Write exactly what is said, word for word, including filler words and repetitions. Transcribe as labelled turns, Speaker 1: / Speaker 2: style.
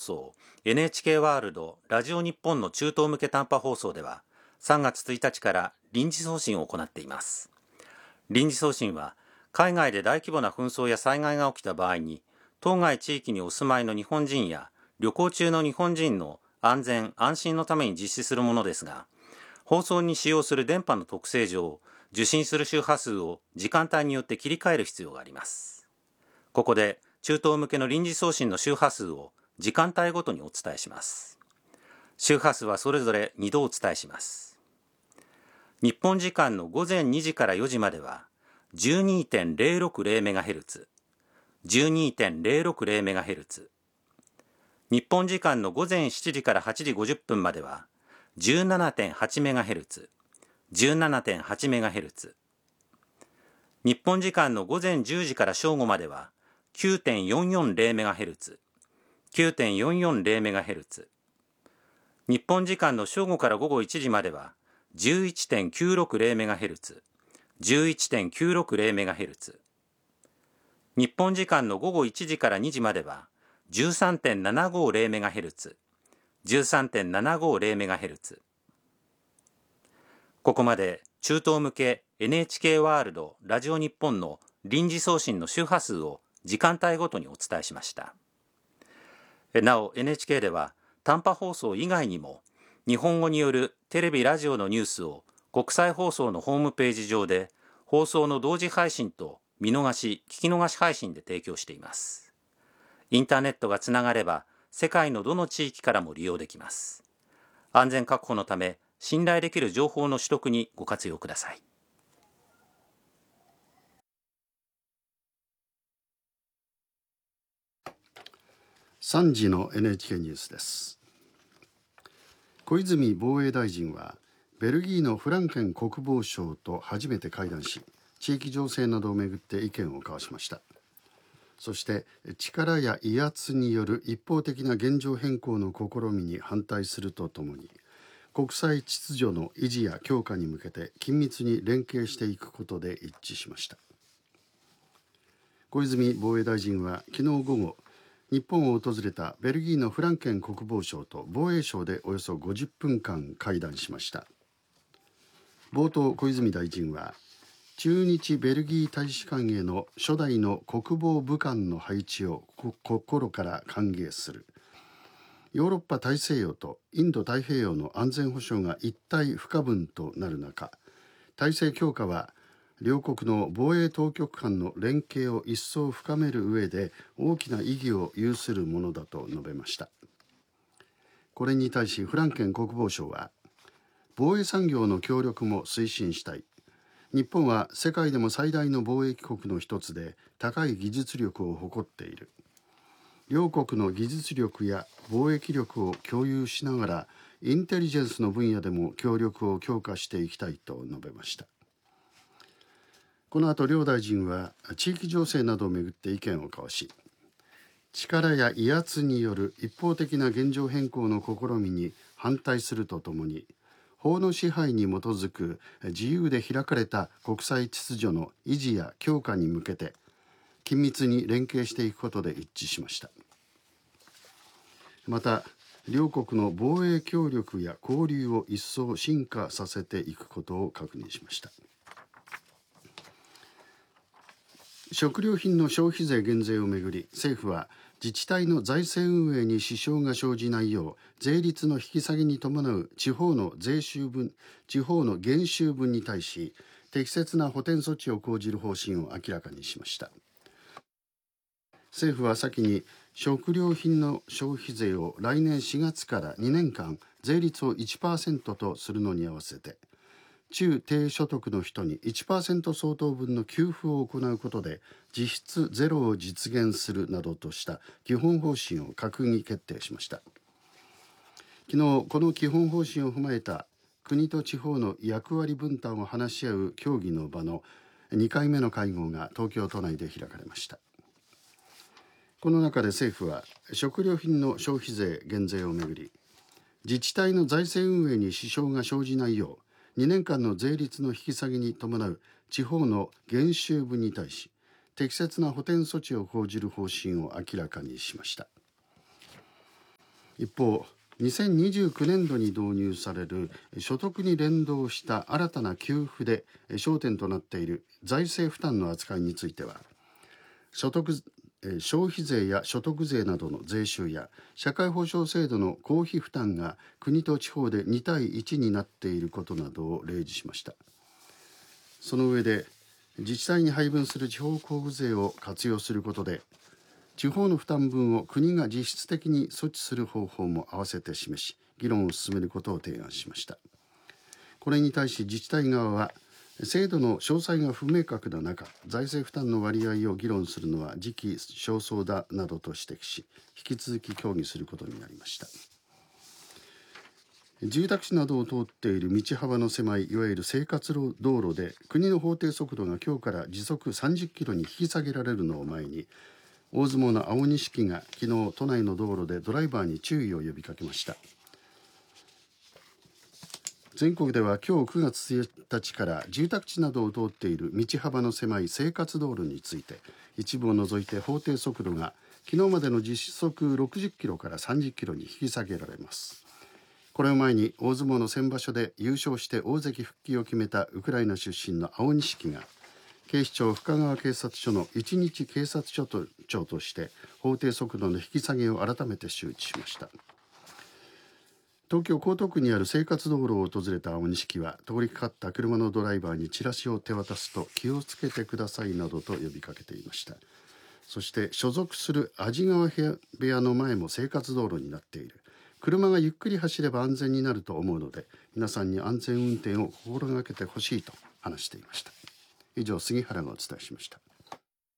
Speaker 1: 送 エヌエイチケー ワールドラジオ日本の中東向け短波放送ではさんがつついたちから臨時送信を行っています。臨時送信は海外で大規模な紛争や災害が起きた場合に当該地域にお住まいの日本人や旅行中の日本人の安全安心のために実施するものですが、放送に使用する電波の特性上、受信する周波数を時間帯によって切り替える必要があります。ここで中東向けの臨時送信の周波数を時間帯ごとにお伝えします。周波数はそれぞれにどお伝えします。日本時間の午前にじからよじまでは じゅうにてんぜろろくぜろメガヘルツ、じゅうにてんぜろろくぜろメガヘルツ。日本時間の午前しちじからはちじごじゅっぷんまでは じゅうななてんはちメガヘルツ、じゅうななてんはちメガヘルツ。日本時間の午前じゅうじから正午までは きゅうてんよんよんぜろメガヘルツ、きゅうてんよんよんぜろメガヘルツ。日本時間の正午から午後いちじまでは じゅういってんきゅうろくぜろメガヘルツ、じゅういってんきゅうろくぜろメガヘルツ。日本時間の午後いちじからにじまでは じゅうさんてんななごぜろメガヘルツ、じゅうさんてんななごぜろメガヘルツ。ここまで中東向け エヌエイチケー ワールドラジオ日本の臨時送信の周波数を時間帯ごとにお伝えしました。なお エヌエイチケー では短波放送以外にも日本語によるテレビラジオのニュースを国際放送のホームページ上で放送の同時配信と見逃し聞き逃し配信で提供しています。インターネットがつながれば世界のどの地域からも利用できます。安全確保のため信頼できる情報の取得にご活用ください。
Speaker 2: さんじの エヌエイチケー ニュースです。小泉防衛大臣はベルギーのフランケン国防相と初めて会談し、地域情勢などをめぐって意見を交わしました。そして力や威圧による一方的な現状変更の試みに反対するとともに、国際秩序の維持や強化に向けて緊密に連携していくことで一致しました。小泉防衛大臣は昨日午後、日本を訪れたベルギーのフランケン国防相と防衛省でおよそごじゅっぷんかん会談しました。冒頭、小泉大臣は駐日ベルギー大使館への初代の国防武官の配置を心から歓迎する。ヨーロッパ大西洋とインド太平洋の安全保障が一体不可分となる中、体制強化は両国の防衛当局間の連携を一層深める上で大きな意義を有するものだと述べました。これに対しフランケン国防相は、防衛産業の協力も推進したい。日本は世界でも最大の貿易国の一つで高い技術力を誇っている。両国の技術力や貿易力を共有しながらインテリジェンスの分野でも協力を強化していきたいと述べました。この後、両大臣は地域情勢などをめぐって意見を交わし、力や威圧による一方的な現状変更の試みに反対するとともに、法の支配に基づく自由で開かれた国際秩序の維持や強化に向けて緊密に連携していくことで一致しました。また、両国の防衛協力や交流を一層深化させていくことを確認しました。食料品の消費税減税をめぐり、政府は自治体の財政運営に支障が生じないよう税率の引き下げに伴う地方の税収分、地方の減収分に対し適切な補填措置を講じる方針を明らかにしました。政府は先に食料品の消費税を来年しがつからにねんかん税率を いちパーセント とするのに合わせて、中低所得の人に いちパーセント 相当分の給付を行うことで実質ゼロを実現するなどとした基本方針を閣議決定しました。昨日、この基本方針を踏まえた国と地方の役割分担を話し合う協議の場のにかいめの会合が東京都内で開かれました。この中で政府は食料品の消費税減税をめぐり、自治体の財政運営に支障が生じないようにねんかんの税率の引き下げに伴う地方の減収分に対し適切な補填措置を講じる方針を明らかにしました。 一方、にせんにじゅうきゅうねんどに導入される所得に連動した新たな給付で焦点となっている財政負担の扱いについては、所得消費税や所得税などの税収や社会保障制度の公費負担が国と地方でにたいいちになっていることなどを例示しました。その上で、自治体に配分する地方交付税を活用することで、地方の負担分を国が実質的に措置する方法も併せて示し、議論を進めることを提案しました。これに対し自治体側は、制度の詳細が不明確な中、財政負担の割合を議論するのは時期尚早だなどと指摘し、引き続き協議することになりました。住宅地などを通っている道幅の狭いいわゆる生活道路で、国の法定速度が今日から時速さんじゅっキロに引き下げられるのを前に、大相撲の青錦が昨日都内の道路でドライバーに注意を呼びかけました。全国では今日くがつついたちから住宅地などを通っている道幅の狭い生活道路について、一部を除いて法定速度が昨日までの実速ろくじゅっキロからさんじゅっキロに引き下げられます。これを前に大相撲の先場所で優勝して大関復帰を決めたウクライナ出身の青錦が、警視庁深川警察署の一日警察署長として法定速度の引き下げを改めて周知しました。東京江東区にある生活道路を訪れた青錦は、通りかかった車のドライバーにチラシを手渡すと、気をつけてくださいなどと呼びかけていました。そして所属する安治川部屋の前も生活道路になっている。車がゆっくり走れば安全になると思うので、皆さんに安全運転を心がけてほしいと話していました。以上、杉原がお伝えしました。